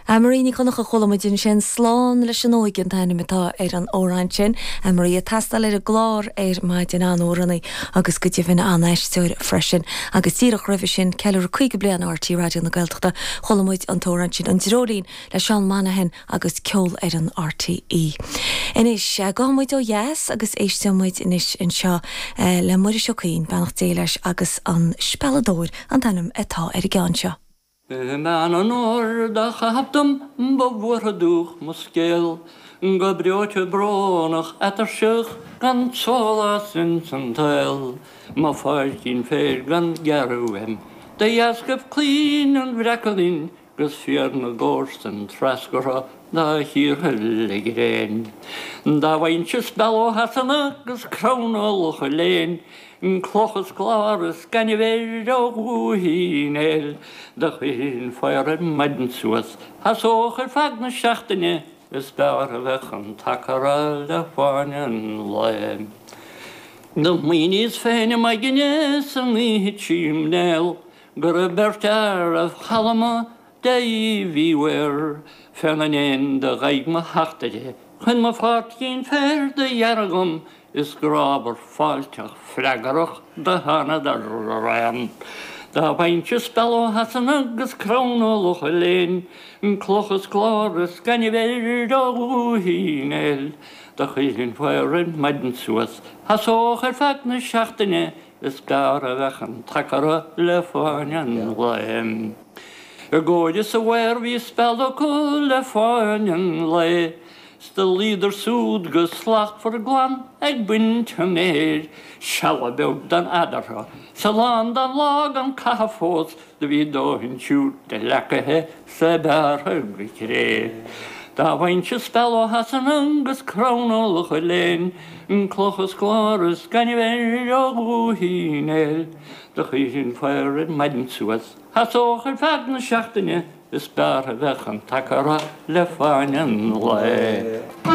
Maríní chunach a cholamidin sin sláán leis an óigin tainimitá an óráin sin, Marí tastal a glár maidin an órannaí agus go dtíhann anéisteir freisin agus tíach rih sin ceir chuig blian RT Radio na Gaeltachta cholamid an tóráin sin an tíróín le Seán Manahan agus ceol an RTE. Inis gámuid ó yes agus éistemuid inis in seo le muir seochaín bannach déiles agus an spelladóir an tannim atá i gceann seo. Man an oor da chaptum bevore doeg muskel go broodje bronig etter zich gan solas in zijn tuil ma 15 veer gan geruim de jaskef clean en wrekkelin gus vierne gorst en traskera da hier liggereen da wijntjes bello hassene gus kroonel geleen Clochas klaras gan je weer ook heen de geen fire midden zoals has ook fagna schachtene is daar weg een takara de fanen leen de minis fijne magines en niet chimnel gerbertar of halma de weer feminine de rijme hachtige hun me vaart geen verde jargom is graber faltach fragarach de hana der ram. Da baintje spello hasan agus kroonol geleen, clochas klaris gan je weer hinel. Da geen feuren midden soos, has ook fagna schachtene, is daar weg en takara le fanyan leem. Goedjes waar wie spello le fanyan le. Still leader soed geslacht voor glan, ik ben te neer. Schelle beeld dan adder, salaan dan lag en kafoos, de wie dohin shoot, de lekke se bergen gekreeg. Da wijntje spello has een angus kroonel geleen, een klochus klaris kan je weer ook hinel. De geen feuren midden zoals, has ook een vagne schachtene, is daar weg en takara le fanen le.